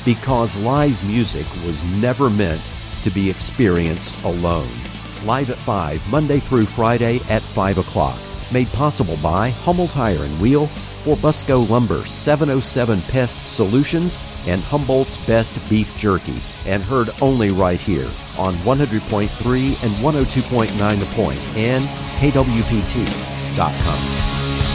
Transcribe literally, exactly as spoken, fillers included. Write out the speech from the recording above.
because live music was never meant to be experienced alone. Live at five, Monday through Friday at five o'clock. Made possible by Hummel Tire and Wheel, for Busco Lumber, seven oh seven Pest Solutions, and Humboldt's Best Beef Jerky, and heard only right here on one hundred point three and one oh two point nine The Point and K W P T dot com.